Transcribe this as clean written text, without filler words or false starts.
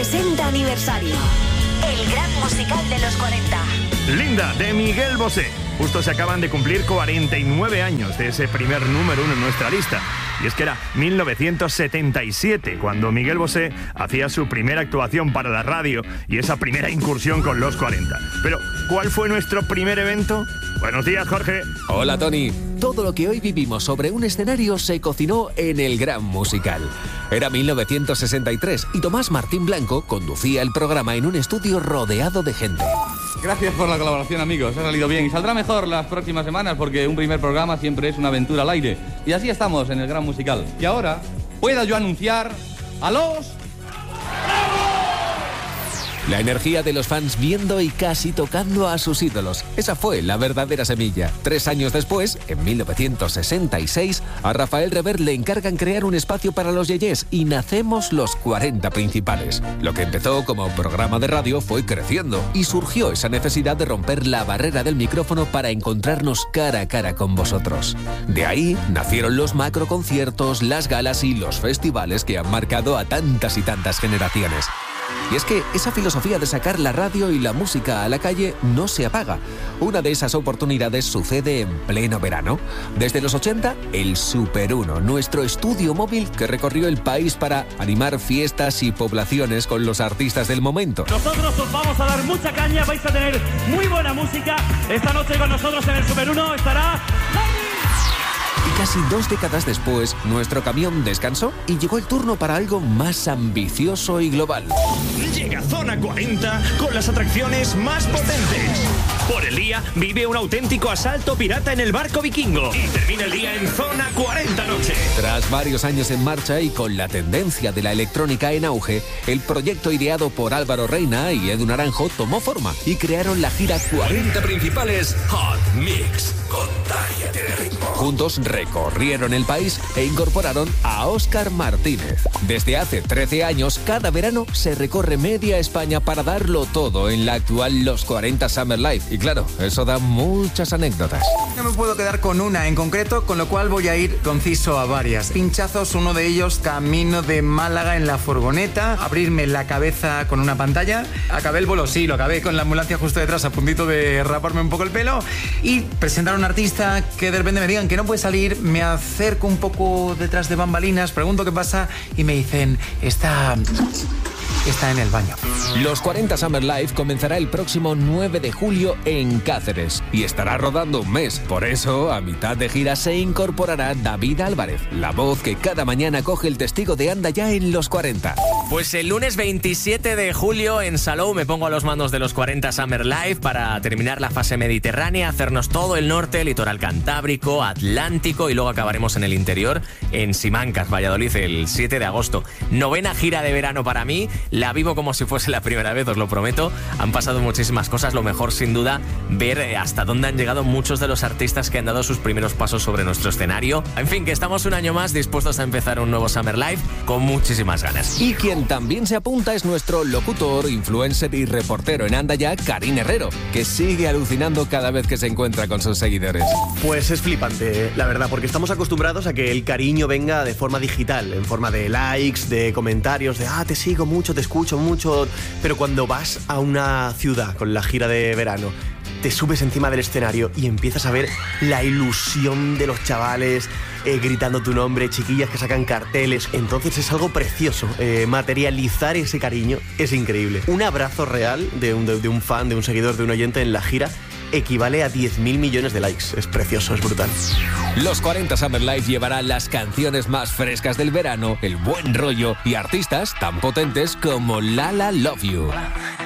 60 aniversario. El gran musical de los 40. Linda, de Miguel Bosé. Justo se acaban de cumplir 49 años de ese primer número 1 en nuestra lista. Y es que era 1977 cuando Miguel Bosé hacía su primera actuación para la radio y esa primera incursión con los 40. Pero, ¿cuál fue nuestro primer evento? Buenos días, Jorge. Hola, Tony. Todo lo que hoy vivimos sobre un escenario se cocinó en el Gran Musical. Era 1963 y Tomás Martín Blanco conducía el programa en un estudio rodeado de gente. Gracias por la colaboración, amigos. Ha salido bien y saldrá mejor las próximas semanas porque un primer programa siempre es una aventura al aire. Y así estamos en el Gran Musical. Y ahora pueda yo anunciar a los... La energía de los fans viendo y casi tocando a sus ídolos. Esa fue la verdadera semilla. 3 años después, en 1966, a Rafael Revert le encargan crear un espacio para los yeyés y nacemos los 40 principales. Lo que empezó como programa de radio fue creciendo y surgió esa necesidad de romper la barrera del micrófono para encontrarnos cara a cara con vosotros. De ahí nacieron los macroconciertos, las galas y los festivales que han marcado a tantas y tantas generaciones. Y es que esa filosofía de sacar la radio y la música a la calle no se apaga. Una de esas oportunidades sucede en pleno verano. Desde los 80, el Super 1, nuestro estudio móvil que recorrió el país para animar fiestas y poblaciones con los artistas del momento. Nosotros os vamos a dar mucha caña, vais a tener muy buena música. Esta noche con nosotros en el Super 1 estará... Y casi 2 décadas después, nuestro camión descansó y llegó el turno para algo más ambicioso y global. Llega Zona 40 con las atracciones más potentes. Por el día vive un auténtico asalto pirata en el barco vikingo. Y termina el día en Zona 40 Noche. Tras varios años en marcha y con la tendencia de la electrónica en auge, el proyecto ideado por Álvaro Reina y Edu Naranjo tomó forma y crearon la gira 40 principales Hot Mix. Contágiate de ritmo. Juntos recorrieron el país e incorporaron a Óscar Martínez. Desde hace 13 años, cada verano se recorre media España para darlo todo en la actual Los 40 Summer Live. Y claro, eso da muchas anécdotas. No me puedo quedar con una en concreto, con lo cual voy a ir conciso a varias. Pinchazos, uno de ellos camino de Málaga en la furgoneta, abrirme la cabeza con una pantalla. Acabé el bolo, sí, lo acabé con la ambulancia justo detrás, a puntito de raparme un poco el pelo y presentar a un artista que de repente me digan que no puede salir. Me acerco un poco detrás de bambalinas, pregunto qué pasa y me dicen, está en el baño. Los 40 Summer Live comenzará el próximo 9 de julio en Cáceres y estará rodando un mes. Por eso, a mitad de gira se incorporará David Álvarez, la voz que cada mañana coge el testigo de Anda Ya en Los 40. Pues el lunes 27 de julio en Salou me pongo a los mandos de los 40 Summer Live para terminar la fase mediterránea, hacernos todo el norte, litoral cantábrico, atlántico y luego acabaremos en el interior, en Simancas, Valladolid, el 7 de agosto. 9ª gira de verano para mí. La vivo como si fuese la primera vez, os lo prometo. Han pasado muchísimas cosas. Lo mejor, sin duda, ver hasta dónde han llegado muchos de los artistas que han dado sus primeros pasos sobre nuestro escenario. En fin, que estamos un año más dispuestos a empezar un nuevo Summer Live con muchísimas ganas. Y quien también se apunta es nuestro locutor, influencer y reportero en Anda Ya, Karim Herrero, que sigue alucinando cada vez que se encuentra con sus seguidores. Pues es flipante, la verdad, porque estamos acostumbrados a que el cariño venga de forma digital, en forma de likes, de comentarios, de te sigo mucho, te escucho mucho, pero cuando vas a una ciudad con la gira de verano, te subes encima del escenario y empiezas a ver la ilusión de los chavales gritando tu nombre, chiquillas que sacan carteles. Entonces es algo precioso. Materializar ese cariño es increíble. Un abrazo real de un fan, de un seguidor, de un oyente en la gira equivale a 10.000 millones de likes. Es precioso, es brutal. Los 40 Summer Live llevará las canciones más frescas del verano, el buen rollo y artistas tan potentes como Lala Love You.